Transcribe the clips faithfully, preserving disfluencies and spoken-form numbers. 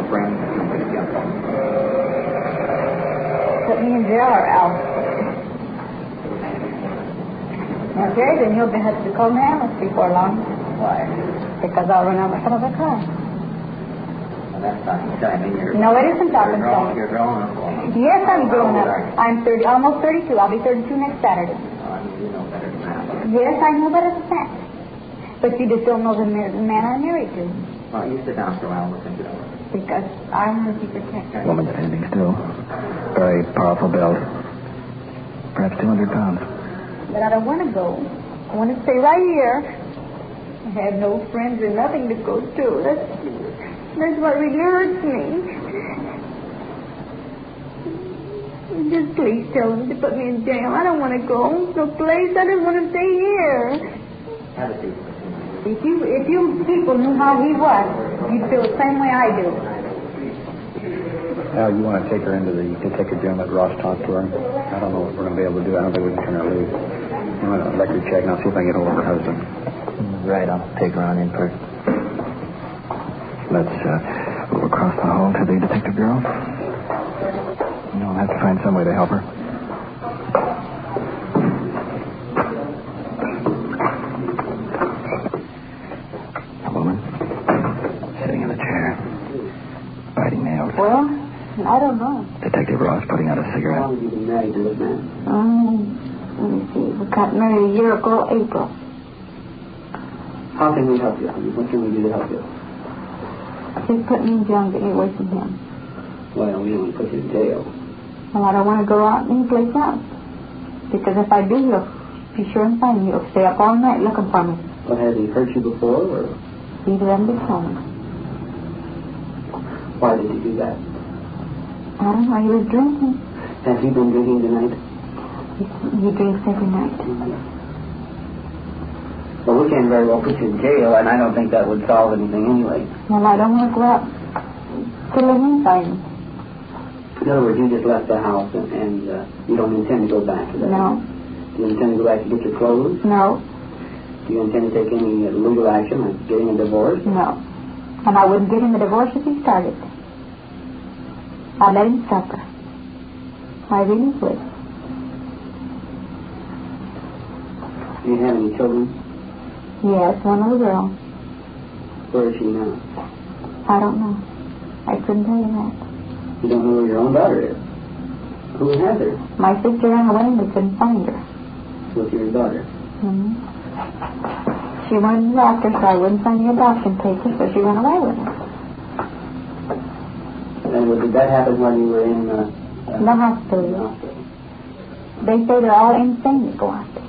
friend that you picked you up on? Put me in jail or Al. Okay, then you'll have to call the ambulance before long. Why? Because I'll run out of the car. Well, that's not timing. You're, no, it isn't talking you're grown, time. you're grown up. Yes, I'm grown up. I'm thirty, almost thirty-two. I'll be thirty-two next Saturday. Oh, you know better than that. Yes, I know better than that. But you just don't know the man I'm married to. Well, you sit down for a while and we'll think it over. Because I want to be protected. Woman standing still. Very powerful build. Perhaps two hundred pounds. But I don't want to go. I want to stay right here. I have no friends or nothing to go to. That's, that's what really hurts me. Just please tell them to put me in jail. I don't want to go no place. I just want to stay here. Have a seat. If you, if you people knew how he was, you'd feel the same way I do. Al, you want to take her into the detective jail and let Ross talk to her? I don't know what we're going to be able to do. I don't think we can turn her loose. I'm going to record check and I'll see if I can get hold of her husband. Right, I'll take her on in person. Let's uh, move across the hall to the detective bureau. You know, I'll have to find some way to help her. A woman sitting in a chair, biting nails. Well, I don't know. Detective Ross putting out a cigarette. How long have you been married to this man? Um, let me see. We got married a year ago, April. How can we help you? What can we do to help you? Just put me in jail and get me away from him. Well, we don't want to put you in jail. Well, I don't want to go out anyplace else. Because if I do, he'll be sure and find me. He'll stay up all night looking for me. But has he hurt you before, or? He didn't tell me. Why did he do that? I don't know. He was drinking. Has he been drinking tonight? He, he drinks every night. Mm-hmm. Well, we can very well put you in jail, and I don't think that would solve anything anyway. Well, I don't want to go out till he finds me. In other words, you just left the house, and, and uh, you don't intend to go back to that? No. Do you intend to go back to get your clothes? No. Do you intend to take any uh, legal action, like getting a divorce? No. And I wouldn't get him a divorce if he started. I'd let him suffer. I really would. Do you have any children? Yes, one little girl. Where is she now? I don't know. I couldn't tell you that. You don't know where your own daughter is? Who has her? My sister ran away and we couldn't find her. With your daughter? Mm-hmm. She wanted to doctor, so I wouldn't find any adoption papers, so she ran away with her. And did that happen when you were in uh, uh, the hospital? The hospital. They say they're all insane that go out there.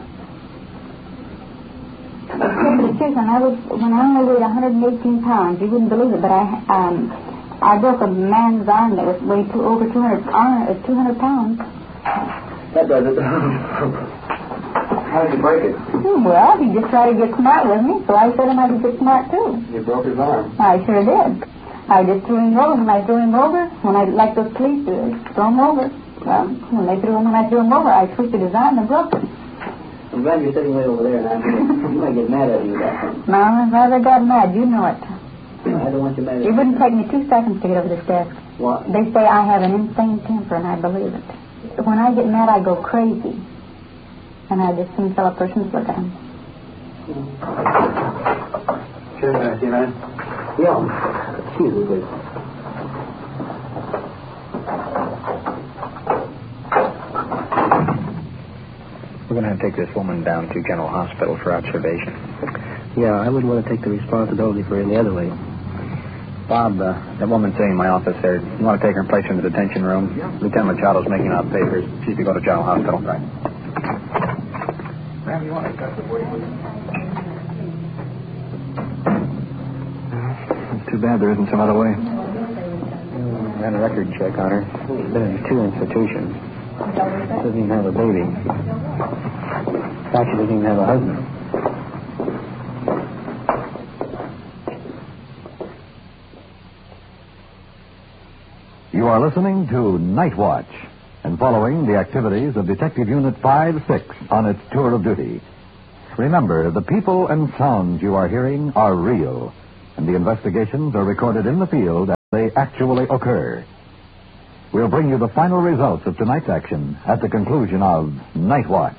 Except the truth, when I was when I only weighed one hundred eighteen pounds, you wouldn't believe it, but I um I broke a man's arm that was weighed two, over two hundred uh, two hundred pounds. That does it. How did you break it? Well, he just tried to get smart with me, so I said him I could get smart too. You broke his arm. I sure did. I just threw him over. When I threw him over, when I like those police do, throw him over. Well, when they threw him, when I threw him over, I twisted his arm and broke it. I'm glad you're sitting way over there, and I'm going to get mad at you about something. No, if I ever got mad, you know it. I don't want you mad at It wouldn't take me two seconds to get over this desk. What? They say I have an insane temper, and I believe it. When I get mad, I go crazy. And I just soon tell a person to look at him. Sure, can I see that? Yeah. Excuse me, please. We're going to have to take this woman down to General Hospital for observation. Yeah, I wouldn't want to take the responsibility for any other way. Bob, uh, that woman sitting in my office there, you want to take her and place her in the detention room? Yeah. Lieutenant Machado's making out papers. She's to go to General Hospital. Right. Ma'am, you want to cut the boy? It's too bad there isn't some other way. We ran a record check on her. She's been in two institutions. Doesn't even have a baby. In fact, she doesn't even have a husband. You are listening to Night Watch and following the activities of Detective Unit five six on its tour of duty. Remember, the people and sounds you are hearing are real, and the investigations are recorded in the field they actually occur. We'll bring you the final results of tonight's action at the conclusion of Night Watch.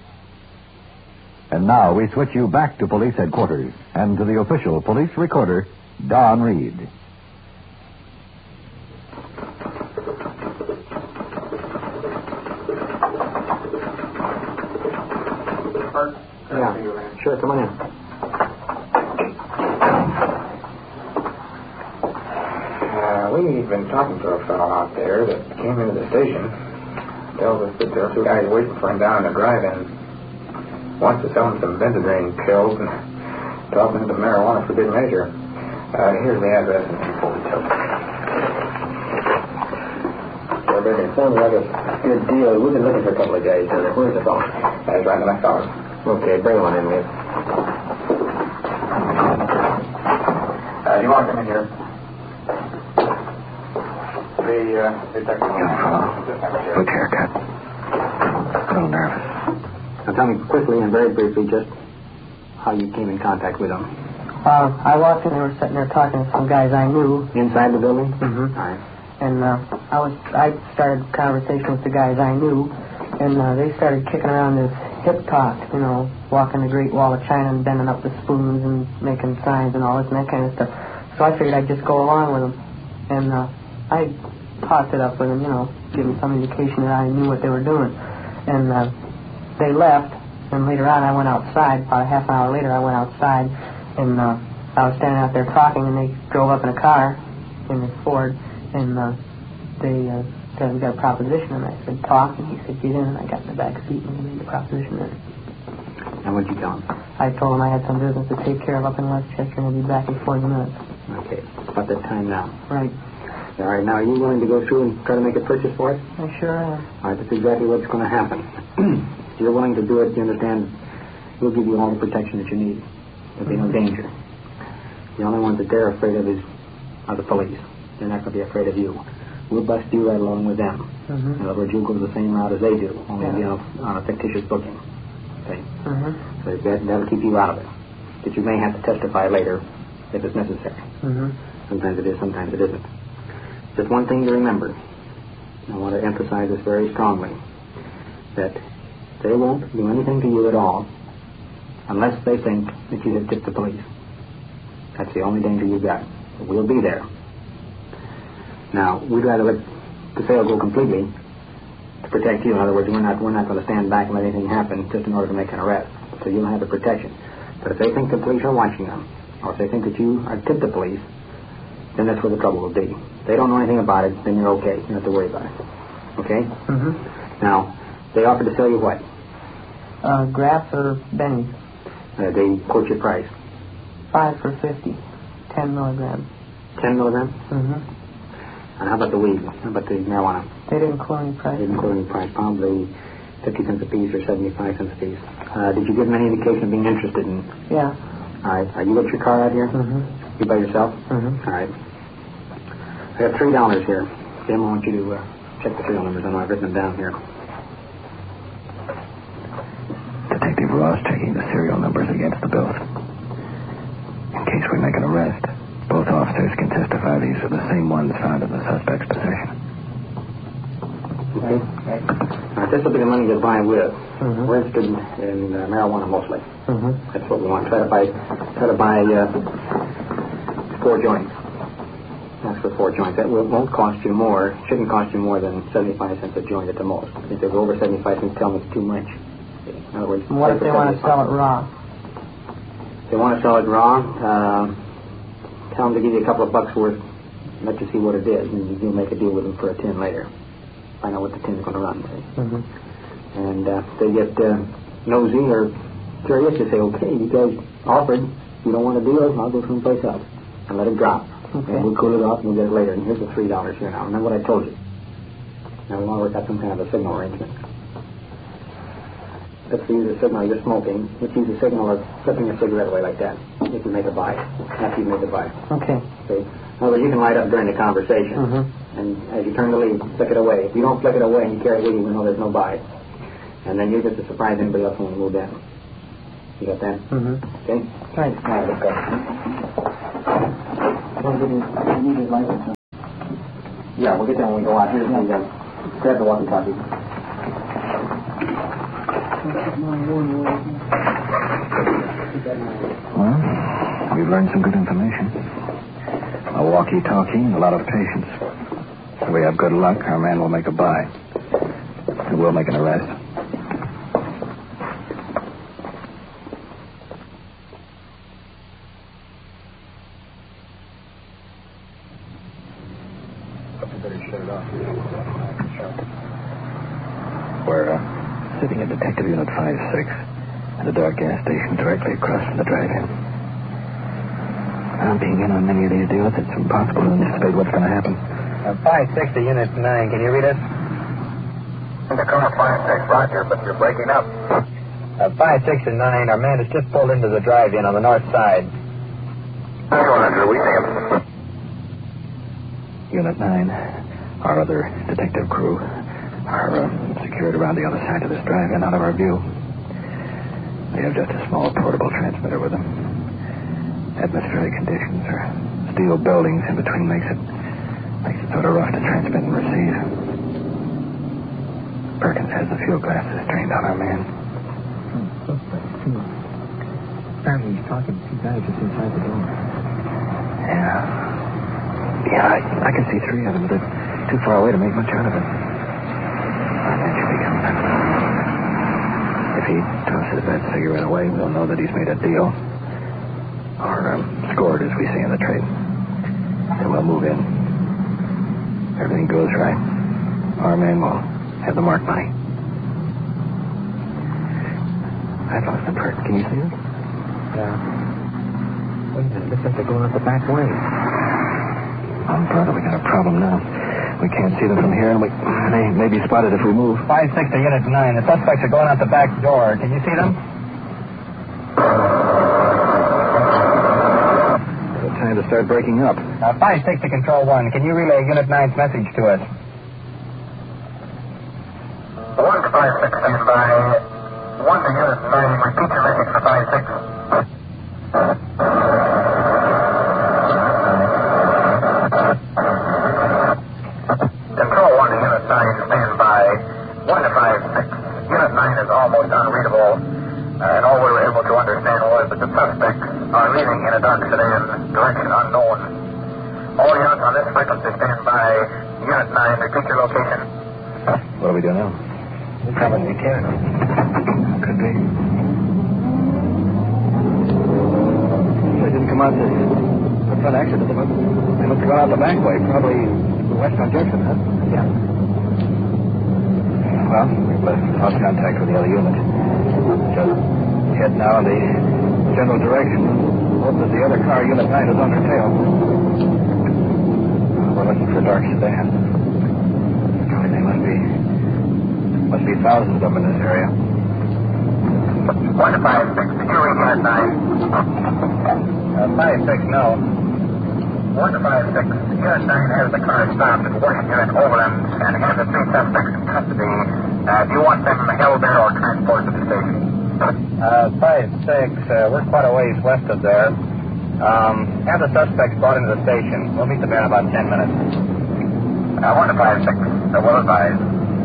And now we switch you back to police headquarters and to the official police recorder, Don Reed. Yeah, sure, come on in. Uh, we've been talking to a fellow out there that came into the station. Tells us that there are two guys waiting for him down in the drive-in. Wants to sell him some Benzedrine pills and talking to marijuana for good measure. Uh, here's the address and info we took. Well, baby, it sounds like a good deal. We've been looking for a couple of guys down there. Where's the fellow? That's right, my fellow. Okay, bring him on in, Liz. Uh, do you want to come in here? The uh, detective. Quick haircut. A little nervous. Now tell me quickly and very briefly just how you came in contact with them. Uh, I walked in, they were sitting there talking to some guys I knew. Inside the building? Mm-hmm. All right. And uh, I was, I started a conversation with the guys I knew, and uh, they started kicking around this hip talk, you know, walking the Great Wall of China and bending up the spoons and making signs and all this and that kind of stuff. So I figured I'd just go along with them. And uh, I talked it up with them, you know, give them some indication that I knew what they were doing. And uh, they left, and later on I went outside. About a half an hour later I went outside, and uh, I was standing out there talking, and they drove up in a car, in a Ford, and uh, they uh, said, we got a proposition, and I said, talk, and he said, get in, and I got in the back seat, and we made the proposition there. And what'd you tell him? I told him I had some business to take care of up in Westchester, and I'd be back in forty minutes. Okay, about that time now. Right. All right, now are you willing to go through and try to make a purchase for it? I sure am. All right, that's exactly what's going to happen. If you're willing to do it, you understand, we'll give you all the protection that you need. There'll be no danger. The only ones that they're afraid of is are the police. They're not going to be afraid of you. We'll bust you right along with them. Mm-hmm. In other words, you'll go the same route as they do, only Yeah. be on a, on a fictitious booking. Okay? Mm-hmm. So that, that'll keep you out of it. But you may have to testify later if it's necessary. Mm-hmm. Sometimes it is, sometimes it isn't. Just one thing to remember. I want to emphasize this very strongly. That they won't do anything to you at all unless they think that you have tipped the police. That's the only danger you've got. But we'll be there. Now, we'd rather let the sale go completely to protect you. In other words, we're not we're not going to stand back and let anything happen just in order to make an arrest. So you'll have the protection. But if they think the police are watching them, or if they think that you are tipped the police, then that's where the trouble will be. If they don't know anything about it, then you're okay. You don't have to worry about it. Okay? Mm-hmm. Now, they offered to sell you what? Uh, Graff or Benny? Uh, they quote your price. Five for fifty. Ten milligrams. Ten milligrams? Mm-hmm. And how about the weed? How about the marijuana? They didn't quote any price. They didn't quote any price. Probably fifty cents a piece or seventy-five cents a piece. Uh, did you give them any indication of being interested in? Yeah. All right. Are you got your car out here? Mm-hmm. You by yourself? Mm-hmm. All right. I got three dollars here. Jim, I want you to uh, check the serial numbers. I know I've written them down here. Detective Ross checking the serial numbers against the bills. In case we make an arrest, both officers can testify these are the same ones found in the suspect's possession. Okay. Right. All right, this will be the money you're buying with. Mm-hmm. We're interested in, in uh, marijuana mostly. Mm-hmm. That's what we want. Try to buy, try to buy uh, four joints. That's for four joints. That will, won't cost you more. Shouldn't cost you more than seventy-five cents a joint at the most. If they go over seventy-five cents, tell them it's too much. In other words, What if they want to sell it raw? If they want to sell it raw, uh, tell them to give you a couple of bucks worth. Let you see what it is, and you'll make a deal with them for a tin later. Find out what the tin's going to run. See? Mm-hmm. And uh, if they get uh, nosy or curious, they say, okay, you guys offered. You don't want to deal, I'll go someplace else. And let it drop. Okay. And we'll cool it off and we'll get it later. And here's the three dollars here now. Remember what I told you. Now we want to work out some kind of a signal arrangement. Let's use a signal you're smoking. Let's use a signal of flipping your cigarette away like that. If you make a buy. After you make a buy. Okay. See? In other words, you can light up during the conversation. Mm-hmm. And as you turn the lead, flick it away. If you don't flick it away and you carry it with you, you know there's no buy. And then you get to surprise anybody else when we move in. You got that? Mm-hmm. Okay? Right. All right, let's go. Don't give you, you need his license. Yeah, we'll get there when we go out. Here's the, uh, grab the walkie-talkie. Well, we've learned some good information. A walkie-talkie and a lot of patience. If we have good luck, our man will make a buy. And we'll make an arrest. We're uh, sitting at Detective Unit five six at a dark gas station directly across from the drive-in. Now, being in on many of these deals, it's impossible to anticipate what's going to happen. Uh, five six to Unit nine. Can you read us? The car five six, Roger, but you're breaking up. Uh, five six and nine, our man has just pulled into the drive-in on the north side. Roger, we see him. Unit nine, our other detective crew, are uh, secured around the other side of this drive-in out of our view. They have just a small portable transmitter with them. Atmospheric conditions or steel buildings in between makes it makes it sort of rough to transmit and receive. Perkins has the fuel glasses trained on our man. Oh, apparently he's talking to two guys just inside the door. Yeah. Yeah, I, I can see three of them, but they're too far away to make much out of it. Our man should be coming. If he tosses that cigarette away, we'll know that he's made a deal. Or um, scored, as we say in the trade. Then we'll move in. If everything goes right, our man will have the marked money. I've lost the perk. Can you see it? Yeah. Wait a minute. Looks like they're going out the back way. Oh, brother, we got a problem now. We can't see them from here, and we they may be spotted if we move. five six to Unit nine. The suspects are going out the back door. Can you see them? It's time to start breaking up. Uh, five six to Control one. Can you relay Unit nine's message to us? one to five six, stand by. one to Unit nine, repeat your message for five six. Control one to Unit nine, stand by. one to five six. Unit nine is almost unreadable, uh, and all we were able to understand was that the suspects are leaving in a dark sedan, direction unknown. All units on this frequency stand by. Unit nine, repeat your location. What do we do now? We'll come when we can. Could be. They didn't come out the, the front exit of the boat. They must have gone out the back way, probably west on Jefferson, huh? Yeah. Well, we've lost contact with the other unit. Just head now in the general direction. Hope that the other car, Unit nine, is on their tail. We're looking for a dark sedan. Golly, they must be... must be thousands of them in this area. one to five six, did you read Unit nine? Uh, five six, no. one to five six, Unit nine has the car stopped at Washington and Overland and has the three suspects in custody. Uh, do you want them held there or transported to the station? Uh, five six, uh, we're quite a ways west of there. Um, have the suspects brought into the station. We'll meet them there in about ten minutes. Uh, one to five six, uh, well advised.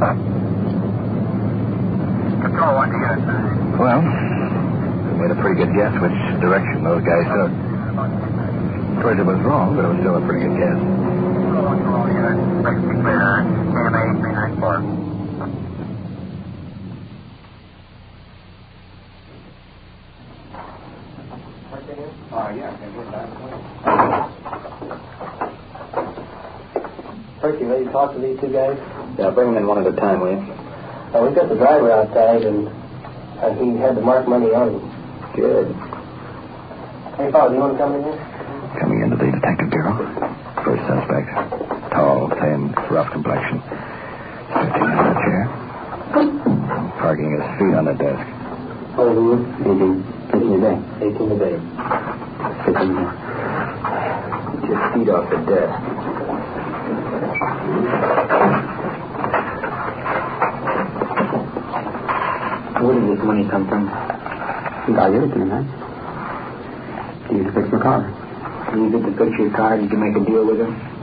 Control one to Unit nine. Well, we made a pretty good guess which direction those guys took. Of course, it was wrong, but it was still a pretty good guess. Control one to all units. Please be clear. K M A three nine four. Uh, yeah. Percy, ready to talk to these two guys? Yeah, bring them in one at a time, will you? Uh, we've got the driver outside, and uh, he had the marked money on him. Good. Hey, Paul, do you want to come in here? Coming into the detective bureau. First suspect. Tall, thin, rough complexion. Sitting in a chair. Parking his feet on the desk. What is it? eighteen. eighteen a day. eighteen a day. fifteen more. Get your feet off the desk. Where did this money come from? I gave it to him, huh? He used to fix my car. He used it to fix your car? Did you make a deal with him?